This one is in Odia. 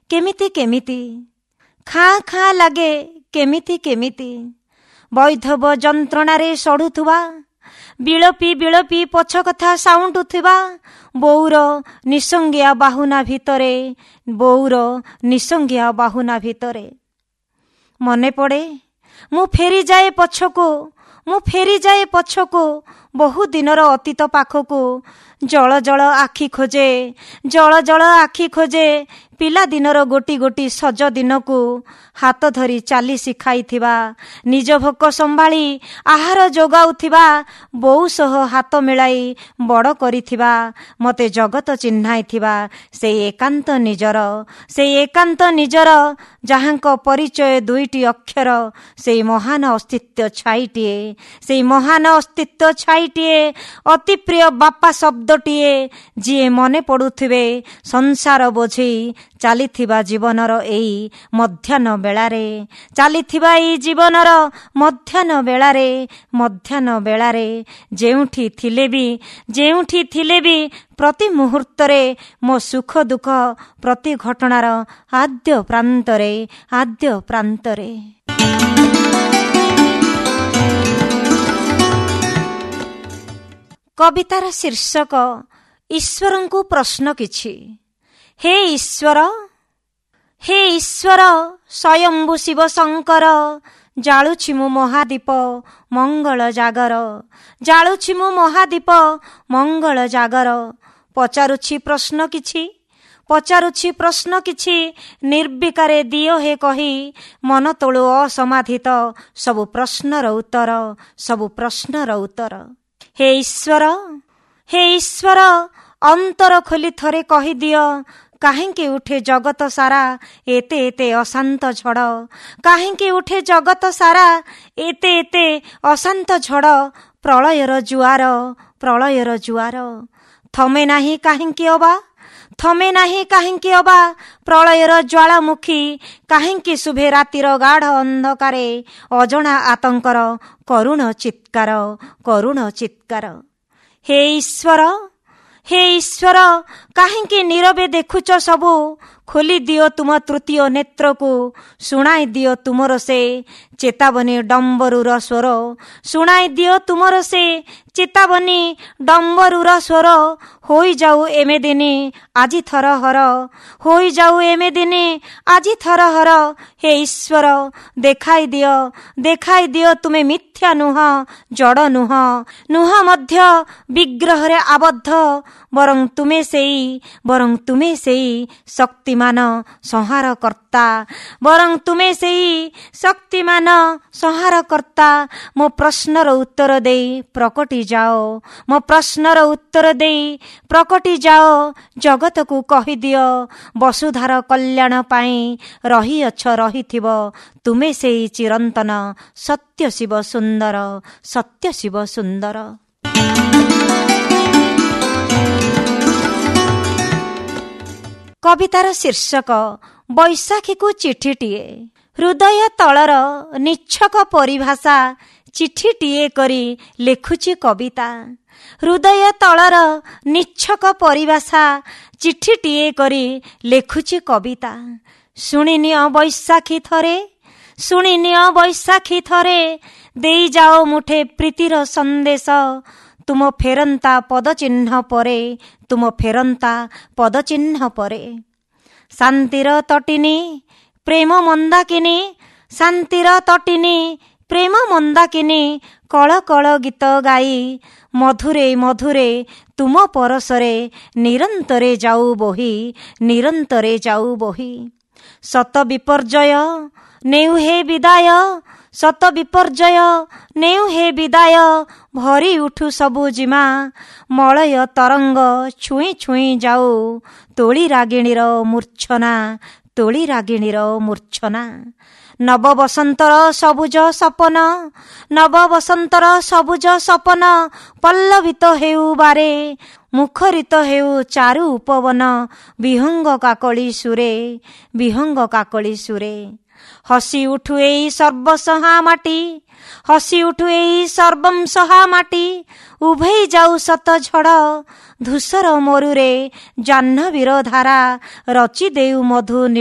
କେମିତି କେମିତି, ଖାଁ ଖାଁ ଲାଗେ କେମିତି କେମିତି, ବୈଧବ ଯନ୍ତ୍ରଣାରେ ସଢୁଥିବା, ବିଳପି ବିଳପି ପଛ କଥା ସାଉଣ୍ଡୁଥିବା ବୋଉର ନିସଙ୍ଗିଆ ବାହୁନା ଭିତରେ, ବୋଉର ନିସଙ୍ଗିଆ ବାହୁନା ଭିତରେ ମନେ ପଡ଼େ ମୁଁ ଫେରିଯାଏ ପଛକୁ, ମୁଁ ଫେରିଯାଏ ପଛକୁ, ବହୁ ଦିନର ଅତୀତ ପାଖକୁ। ଜଳ ଜଳ ଆଖି ଖୋଜେ, ଜଳ ଜଳ ଆଖି ଖୋଜେ, ପିଲାଦିନର ଗୋଟି ଗୋଟି ସଜ ଦିନକୁ। ହାତ ଧରି ଚାଲି ଶିଖାଇଥିବା, ନିଜ ଭୋକ ସମ୍ଭାଳି ଆହାର ଯୋଗାଉଥିବା, ବୋଉ ସହ ହାତ ମିଳାଇ ବଡ଼ କରିଥିବା, ମୋତେ ଜଗତ ଚିହ୍ନାଇଥିବା ସେଇ ଏକାନ୍ତ ନିଜର, ସେଇ ଏକାନ୍ତ ନିଜର, ଯାହାଙ୍କ ପରିଚୟ ଦୁଇଟି ଅକ୍ଷର, ସେଇ ମହାନ ଅସ୍ତିତ୍ୱ ଛାଇଟିଏ, ସେଇ ମହାନ ଅସ୍ତିତ୍ୱ ଛାଇଟିଏ, ଅତି ପ୍ରିୟ ବାପା ଶବ୍ଦଟିଏ, ଯିଏ ମନେ ପଡ଼ୁଥିବେ ସଂସାର ବୋଝେଇ ଚାଲିଥିବା ଜୀବନର ଏଇ ମଧ୍ୟାହ୍ନ ବେଳାରେ, ଚାଲିଥିବା ଏଇ ଜୀବନର ମଧ୍ୟାହ୍ନ ବେଳାରେ, ମଧ୍ୟାହ୍ନ ବେଳାରେ। ଯେଉଁଠି ଥିଲେ ବି ପ୍ରତି ମୁହୂର୍ତ୍ତରେ ମୋ ସୁଖ ଦୁଃଖ, ପ୍ରତି ଘଟଣାର ଆଦ୍ୟ ପ୍ରାନ୍ତରେ, ଆଦ୍ୟ ପ୍ରାନ୍ତରେ। କବିତାର ଶୀର୍ଷକ ଈଶ୍ୱରଙ୍କୁ ପ୍ରଶ୍ନ କିଛି। ହେ ଈଶ୍ୱର, ହେ ଈଶ୍ୱର, ସ୍ୱୟମ୍ଭୁ ଶିବ ଶଙ୍କର, ଜାଳୁଛି ମୁଁ ମହାଦୀପ ମଙ୍ଗଳ ଜାଗର, ଜାଳୁଛି ମୁଁ ମହାଦୀପ ମଙ୍ଗଳ ଜାଗର। ପଚାରୁଛି ପ୍ରଶ୍ନ କିଛି, ପଚାରୁଛି ପ୍ରଶ୍ନ କିଛି, ନିର୍ବିକାରେ ଦିଅ ହେ କହି, ମନ ତୋଳୁ ଅସମାଧିତ ସବୁ ପ୍ରଶ୍ନର ଉତ୍ତର, ସବୁ ପ୍ରଶ୍ନର ଉତ୍ତର। ହେ ଈଶ୍ୱର, ହେ ଈଶ୍ୱର, ଅନ୍ତର ଖୋଲି ଥରେ କହିଦିଅ, କାହିଁକି ଉଠେ ଜଗତ ସାରା ଏତେ ଏତେ ଅଶାନ୍ତ ଝଡ଼, କାହିଁକି ଉଠେ ଜଗତ ସାରା ଏତେ ଏତେ ଅଶାନ୍ତ ଝଡ଼। ପ୍ରଳୟର ଜୁଆର, ପ୍ରଳୟର ଜୁଆର, ଥମେ ନାହିଁ କାହିଁକି ଅବା, ଥମେ ନାହିଁ କାହିଁକି ଅବା, ପ୍ରଳୟର ଜ୍ୱାଳାମୁଖୀ, କାହିଁକି ଶୁଭେ ରାତିର ଗାଢ଼ ଅନ୍ଧକାରେ ଅଜଣା ଆତଙ୍କର କରୁଣ ଚିତ୍କାର, କରୁଣ ଚିତ୍କାର। ହେ ଈଶ୍ୱର, ହେ ଈଶ୍ୱର, କାହିଁକି ନୀରବେ ଦେଖୁଛ ସବୁ, ଖୋଲି ଦିଅ ତୁମ ତୃତୀୟ ନେତ୍ରକୁ, ଶୁଣାଇ ଦିଅ ତୁମର ସେ ଚେତାବନୀ ଡମ୍ବରୁର ସ୍ୱର, ଶୁଣାଇ ଦିଅ ତୁମର ସେ ଚେତାବନୀ ଡମ୍ବରୁର ସ୍ୱର। ହୋଇଯାଉ ଏମେ ଦିନେ ଆଜି ଥରହର, ହୋଇଯାଉ ଏମେ ଦିନେ ଆଜି ଥରହର। ହେ ଈଶ୍ୱର, ଦେଖାଇ ଦିଅ, ଦେଖାଇ ଦିଅ ତୁମେ ମିଥ୍ୟା ନୁହଁ, ଜଡ଼ ନୁହଁ, ନୁହଁ ମଧ୍ୟ ବିଗ୍ରହରେ ଆବଦ୍ଧ, ବରଂ ତୁମେ ସେଇ, ବରଂ ତୁମେ ସେଇ ଶକ୍ତିମାନ ସଂହାର କର୍ତ୍ତା, ବରଂ ତୁମେ ସେଇ ଶକ୍ତିମାନ ସଂହାର କର୍ତ୍ତା। ମୋ ପ୍ରଶ୍ନର ଉତ୍ତର ଦେଇ ପ୍ରକଟି ଯାଅ, ମୋ ପ୍ରଶ୍ନର ଉତ୍ତର ଦେଇ ପ୍ରକଟି ଯାଅ, ଜଗତକୁ କହିଦିଅ ବସୁଧାର କଲ୍ୟାଣ ପାଇଁ ରହିଅଛ, ରହିଥିବ ତୁମେ ସେଇ ଚିରନ୍ତନ ସତ୍ୟ ଶିବ ସୁନ୍ଦର, ସତ୍ୟ ଶିବ ସୁନ୍ଦର। କବିତାର ଶୀର୍ଷକ ବୈଶାଖୀକୁ ଚିଠିଟିଏ। ହୃଦୟ ତଳର ନିଚ୍ଛକ ପରିଭାଷା ଚିଠିଟିଏ କରି ଲେଖୁଛି କବିତା, ହୃଦୟ ତଳର ନିଚ୍ଛକ ପରିଭାଷା ଚିଠିଟିଏ କରି ଲେଖୁଛି କବିତା। ଶୁଣିନିଅ ବୈଶାଖୀ ଥରେ, ଶୁଣିନିଅ ବୈଶାଖୀ ଥରେ, ଦେଇଯାଅ ମୁଠେ ପ୍ରୀତିର ସନ୍ଦେଶ, ତୁମ ଫେରନ୍ତା ପଦଚିହ୍ନ ପରେ, ତୁମ ଫେରନ୍ତା ପଦଚିହ୍ନ ପରେ। ଶାନ୍ତିର ତଟିନୀ ପ୍ରେମ ମନ୍ଦାକିନୀ, ଶାନ୍ତିର ତଟିନୀ ପ୍ରେମ ମନ୍ଦାକିନୀ, କଳ କଳ ଗୀତ ଗାଇ ମଧୁରେ ମଧୁରେ ତୁମ ପରଶରେ ନିରନ୍ତରେ ଯାଉ ବୋହି, ନିରନ୍ତରେ ଯାଉ ବୋହି। ଶତ ବିପର୍ଯ୍ୟୟ ନେଉ ହେ ବିଦାୟ, ଶତ ବିପର୍ଯ୍ୟୟ ନେଉ ହେ ବିଦାୟ, ଭରି ଉଠୁ ସବୁ ଜିମା, ମଳୟ ତରଙ୍ଗ ଛୁଇଁ ଛୁଇଁ ଯାଉ, ତୋଳି ରାଗିଣୀର ମୂର୍ଚ୍ଛନା, ତୋଳି ରାଗିଣୀର ମୂର୍ଚ୍ଛନା। ନବ ବସନ୍ତର ସବୁଜ ସପନ, ନବ ବସନ୍ତର ସବୁଜ ସପନ, ପଲ୍ଲବିତ ହେଉ ବାରେ, ମୁଖରିତ ହେଉ ଚାରୁ ଉପବନ, ବିହଙ୍ଗ କାକଳି ସୁରେ, ବିହଙ୍ଗ କାକଳି ସୁରେ। ହସି ଉଠୁ ଏଇ ସର୍ବସହା ମାଟି, ହସି ଉଠୁ ଏଇ ସର୍ବଂସହା ମାଟି, ଉଭେଇ ଯାଉ ଶତ ଝଡ଼, ଧୂସର ମରୁରେ ଜାହ୍ନବୀର ଧାରା, ରଚି ଦେଉ ମଧୁ